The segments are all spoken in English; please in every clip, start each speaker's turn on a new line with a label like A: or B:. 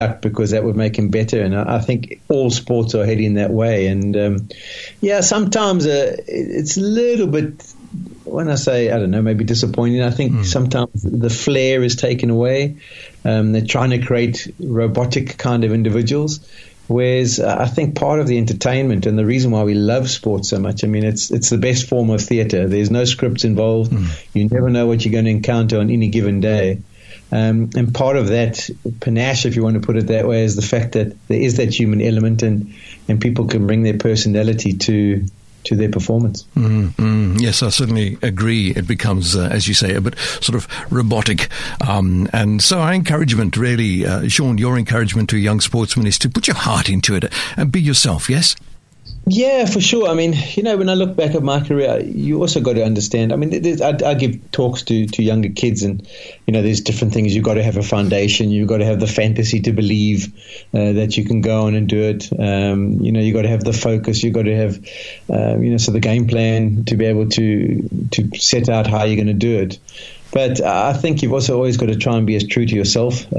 A: because that would make him better. And I think all sports are heading that way. And sometimes it's a little bit, when I say, I don't know, maybe disappointing, I think sometimes the flair is taken away. They're trying to create robotic kind of individuals. Whereas I think part of the entertainment and the reason why we love sports so much, I mean, it's the best form of theatre. There's no scripts involved. You never know what you're going to encounter on any given day. And part of that panache, if you want to put it that way, is the fact that there is that human element and people can bring their personality to their performance.
B: Yes, I certainly agree. It becomes, as you say, a bit sort of robotic. And so our encouragement, really, Sean, your encouragement to young sportsmen is to put your heart into it and be yourself, yes?
A: Yeah, for sure. I mean, when I look back at my career, you also got to understand. I mean, I give talks to younger kids, and there's different things. You've got to have a foundation. You've got to have the fantasy to believe that you can go on and do it. You've got to have the focus. You've got to have, so the game plan to be able to set out how you're going to do it. But I think you've also always got to try and be as true to yourself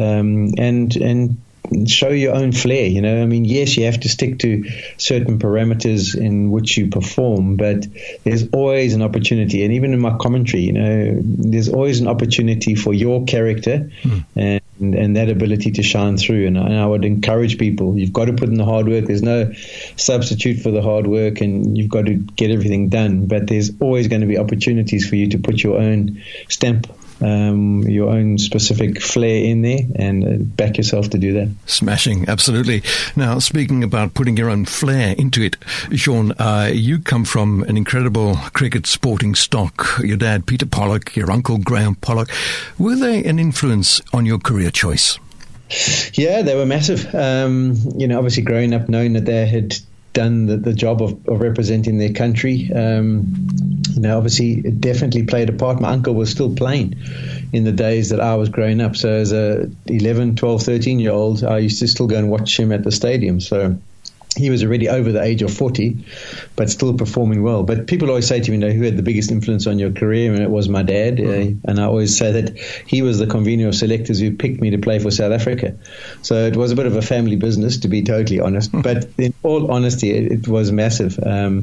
A: and show your own flair. I mean, yes, you have to stick to certain parameters in which you perform, but there's always an opportunity. And even in my commentary, there's always an opportunity for your character and that ability to shine through. And I would encourage people, you've got to put in the hard work. There's no substitute for the hard work, and you've got to get everything done. But there's always going to be opportunities for you to put your own stamp, your own specific flair in there, and back yourself to do that.
B: Smashing, absolutely. Now, speaking about putting your own flair into it, Sean, you come from an incredible cricket sporting stock. Your dad, Peter Pollock, your uncle, Graham Pollock. Were they an influence on your career choice?
A: Yeah, they were massive. Obviously growing up knowing that they had done the job of representing their country. Obviously it definitely played a part. My uncle was still playing in the days that I was growing up. So as a 11, 12, 13-year-old, I used to still go and watch him at the stadium. So he was already over the age of 40, but still performing well. But people always say to me, who had the biggest influence on your career? And it was my dad. And I always say that he was the convener of selectors who picked me to play for South Africa. So it was a bit of a family business, to be totally honest. But in all honesty, it was massive,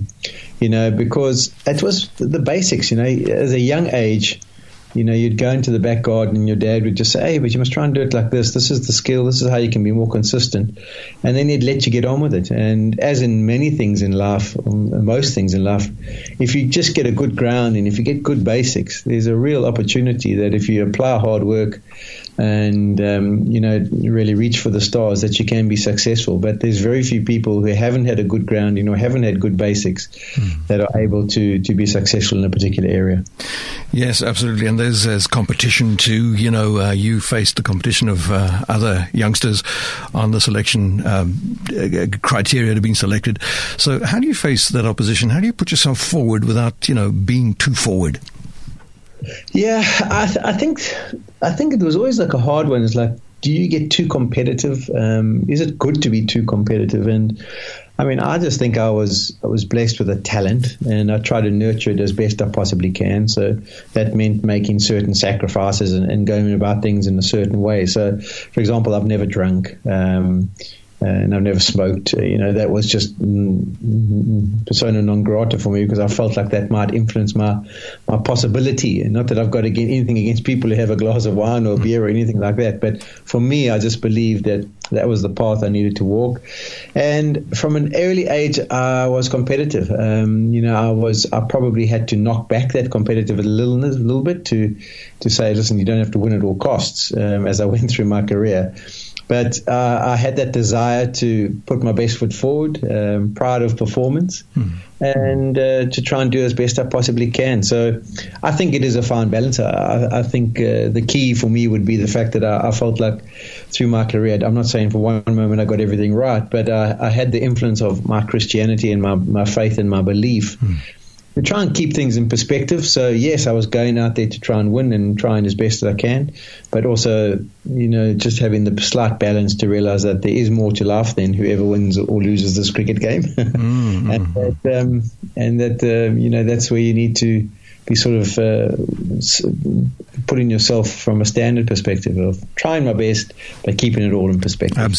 A: because it was the basics. As a young age, you'd go into the back garden and your dad would just say, hey, but you must try and do it like this. This is the skill. This is how you can be more consistent. And then he'd let you get on with it. And as in many things in life, most things in life, if you just get a good ground and if you get good basics, there's a real opportunity that if you apply hard work and, really reach for the stars, that you can be successful. But there's very few people who haven't had a good ground, haven't had good basics that are able to be successful in a particular area.
B: Yes, absolutely. And there's competition too. You faced the competition of other youngsters on the selection criteria to being selected. So how do you face that opposition? How do you put yourself forward without, being too forward?
A: Yeah, I think it was always like a hard one. It's like, do you get too competitive? Is it good to be too competitive? And I mean, I just think I was blessed with a talent, and I try to nurture it as best I possibly can. So that meant making certain sacrifices and going about things in a certain way. So, for example, I've never drunk. And I've never smoked. That was just persona non grata for me, because I felt like that might influence my possibility. And not that I've got anything against people who have a glass of wine or beer or anything like that. But for me, I just believed that was the path I needed to walk. And from an early age, I was competitive. I probably had to knock back that competitive a little bit to say, listen, you don't have to win at all costs, as I went through my career. But I had that desire to put my best foot forward, proud of performance, and to try and do as best I possibly can. So I think it is a fine balance. I think the key for me would be the fact that I felt like through my career, I'm not saying for one moment I got everything right, but I had the influence of my Christianity and my faith and my belief to try and keep things in perspective. So yes, I was going out there to try and win and trying as best as I can, but also, just having the slight balance to realize that there is more to life than whoever wins or loses this cricket game. And that that's where you need to sort of putting yourself from a standard perspective of trying my best, but keeping it all in perspective.